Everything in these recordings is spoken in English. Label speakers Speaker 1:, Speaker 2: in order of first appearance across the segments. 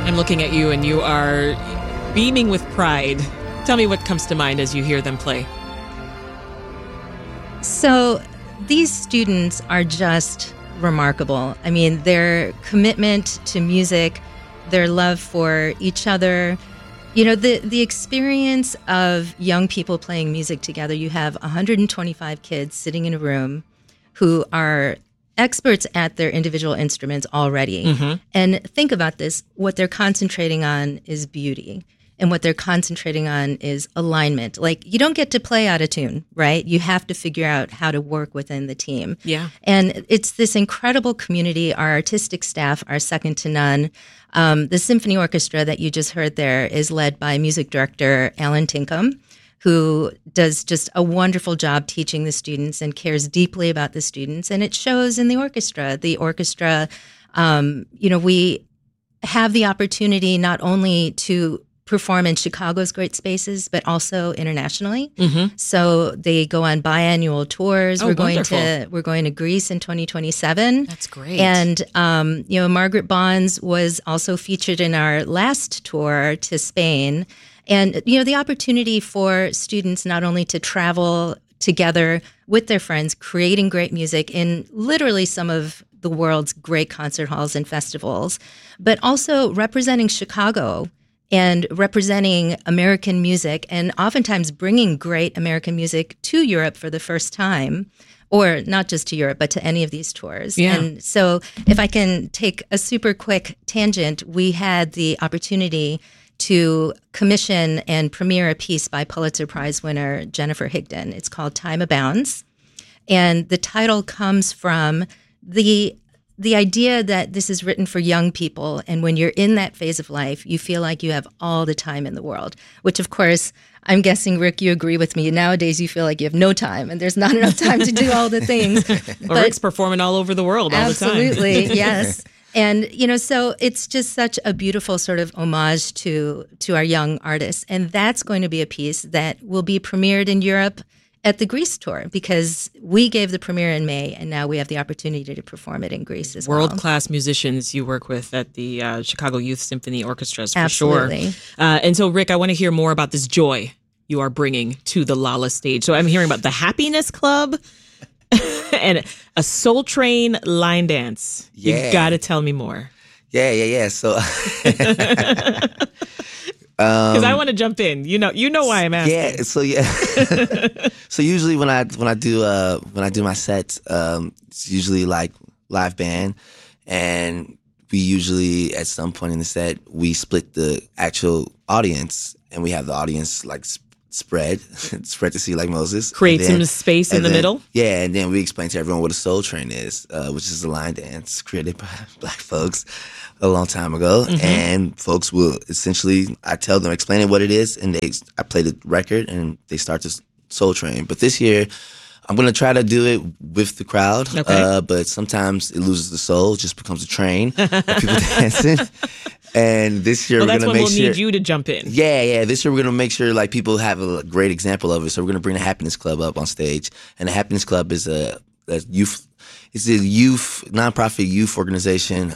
Speaker 1: I'm looking at you and you are beaming with pride. Tell me what comes to mind as you hear them play.
Speaker 2: So these students are just remarkable. I mean, their commitment to music, their love for each other, the experience of young people playing music together. You have 125 kids sitting in a room who are experts at their individual instruments already. Mm-hmm. And think about this. What they're concentrating on is beauty. And what they're concentrating on is alignment. Like, you don't get to play out of tune, right? You have to figure out how to work within the team.
Speaker 1: Yeah.
Speaker 2: And it's this incredible community. Our artistic staff are second to none. The symphony orchestra that you just heard there is led by music director Alan Tinkham, who does just a wonderful job teaching the students and cares deeply about the students. And it shows in the orchestra. The orchestra, we have the opportunity not only to perform in Chicago's great spaces, but also internationally. Mm-hmm. So they go on biannual tours.
Speaker 1: Oh,
Speaker 2: we're going to Greece in 2027.
Speaker 1: That's great.
Speaker 2: And Margaret Bonds was also featured in our last tour to Spain. And the opportunity for students not only to travel together with their friends, creating great music in literally some of the world's great concert halls and festivals, but also representing Chicago and representing American music, and oftentimes bringing great American music to Europe for the first time, or not just to Europe, but to any of these tours.
Speaker 1: Yeah.
Speaker 2: And so if I can take a super quick tangent, we had the opportunity to commission and premiere a piece by Pulitzer Prize winner Jennifer Higdon. It's called Time Abounds. And the title comes from the idea that this is written for young people, and when you're in that phase of life, you feel like you have all the time in the world, which, of course, I'm guessing, Rick, you agree with me. Nowadays, you feel like you have no time, and there's not enough time to do all the things.
Speaker 1: Well, Rick's performing all over the world all the time.
Speaker 2: Absolutely, yes. And, so it's just such a beautiful sort of homage to our young artists. And that's going to be a piece that will be premiered in Europe at the Greece tour, because we gave the premiere in May, and now we have the opportunity to perform it in Greece as well.
Speaker 1: World-class musicians you work with at the Chicago Youth Symphony Orchestras, for
Speaker 2: Absolutely.
Speaker 1: sure. And so, Rick, I want to hear more about this joy you are bringing to the Lala stage. So I'm hearing about the Happiness Club and a Soul Train line dance.
Speaker 3: Yeah.
Speaker 1: You got to tell me more.
Speaker 3: Yeah. So...
Speaker 1: Because I want to jump in. You know why I'm asking.
Speaker 3: So usually when I do my sets, it's usually like live band, and we usually at some point in the set we split the actual audience, and we have the audience like spread to see like Moses.
Speaker 1: Create some space in the middle.
Speaker 3: Yeah, and then we explain to everyone what a Soul Train is, which is a line dance created by Black folks a long time ago. Mm-hmm. And folks will essentially, I tell them, explaining what it is, and I play the record and they start to Soul Train. But this year, I'm going to try to do it with the crowd,
Speaker 1: okay.
Speaker 3: But sometimes it loses the soul, it just becomes a train of people dancing. And this year we're going to make sure...
Speaker 1: That's when we'll need you to jump in.
Speaker 3: Yeah. This year we're going to make sure like people have a great example of it. So we're going to bring the Happiness Club up on stage. And the Happiness Club is a youth nonprofit youth organization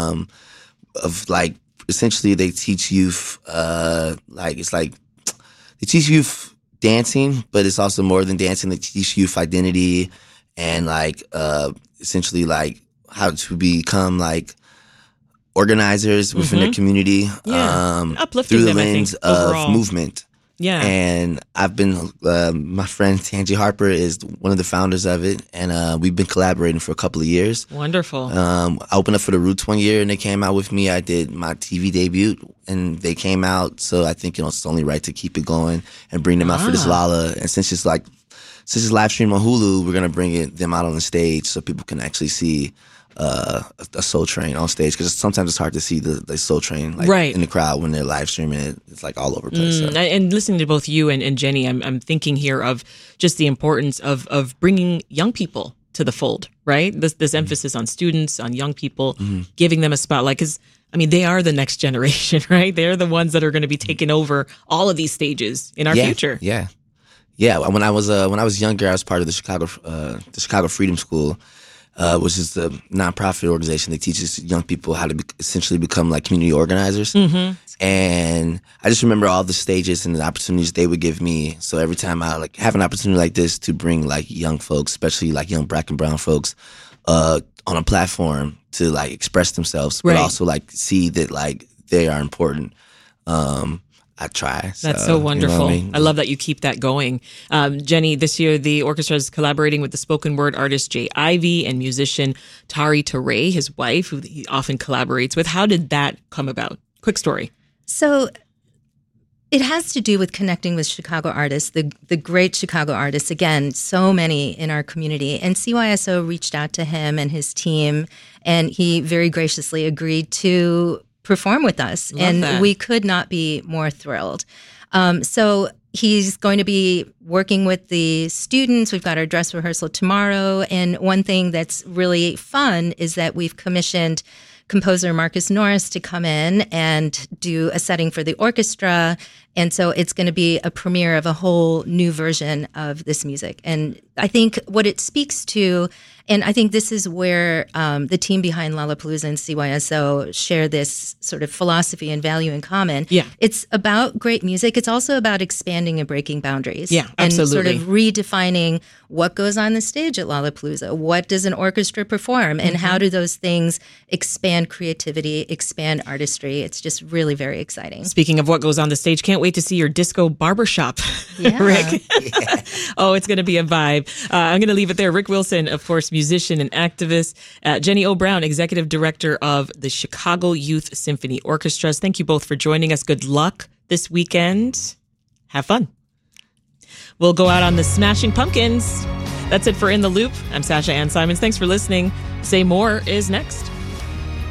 Speaker 3: of like, essentially they teach youth, they teach youth dancing, but it's also more than dancing. They teach youth identity and like, essentially like how to become like organizers within their community,
Speaker 1: uplifting
Speaker 3: through the
Speaker 1: them,
Speaker 3: lens
Speaker 1: I think,
Speaker 3: of
Speaker 1: overall.
Speaker 3: movement.
Speaker 1: Yeah.
Speaker 3: And I've been, my friend Tangi Harper is one of the founders of it, and we've been collaborating for a couple of years.
Speaker 1: Wonderful.
Speaker 3: I opened up for the Roots one year, and they came out with me. I did my TV debut, and they came out, so I think it's only right to keep it going and bring them out for this Lala. And since it's live stream on Hulu, we're going to bring them out on the stage so people can actually see a Soul Train on stage, because sometimes it's hard to see the Soul Train in the crowd when they're live streaming it. It's like all over the place. So.
Speaker 1: And listening to both you and Jenny, I'm thinking here of just the importance of bringing young people to the fold, right? This emphasis on students, on young people, giving them a spotlight, because they are the next generation, right? They're the ones that are going to be taking over all of these stages in our future.
Speaker 3: Yeah. When I was younger, I was part of the Chicago Freedom School. which is the nonprofit organization that teaches young people how to essentially become like community organizers. Mm-hmm. And I just remember all the stages and the opportunities they would give me. So every time I like have an opportunity like this to bring like young folks, especially like young Black and brown folks, on a platform to like express themselves, but also like see that like they are important. I try.
Speaker 1: That's so wonderful.
Speaker 3: You know what I mean?
Speaker 1: I love that you keep that going. Jenny, this year the orchestra is collaborating with the spoken word artist Jay Ivy and musician Tari Teray, his wife, who he often collaborates with. How did that come about? Quick story.
Speaker 2: So it has to do with connecting with Chicago artists, the great Chicago artists, again, so many in our community. And CYSO reached out to him and his team, and he very graciously agreed to perform with us. We could not be more thrilled. So he's going to be working with the students. We've got our dress rehearsal tomorrow. And one thing that's really fun is that we've commissioned composer Marcus Norris to come in and do a setting for the orchestra. And so it's going to be a premiere of a whole new version of this music. And I think what it speaks to, and I think this is where the team behind Lollapalooza and CYSO share this sort of philosophy and value in common.
Speaker 1: Yeah.
Speaker 2: It's about great music. It's also about expanding and breaking boundaries.
Speaker 1: Yeah, absolutely.
Speaker 2: And sort of redefining what goes on the stage at Lollapalooza. What does an orchestra perform? And how do those things expand creativity, expand artistry? It's just really very exciting.
Speaker 1: Speaking of what goes on the stage, can't wait to see your disco barbershop, Rick.
Speaker 3: Yeah.
Speaker 1: Oh, it's going to be a vibe. I'm going to leave it there. Rick Wilson, of course, musician and activist. Jenny O. Brown, executive director of the Chicago Youth Symphony Orchestras. Thank you both for joining us. Good luck this weekend. Have fun. We'll go out on the Smashing Pumpkins. That's it for In the Loop. I'm Sasha Ann Simons. Thanks for listening. Say More is next.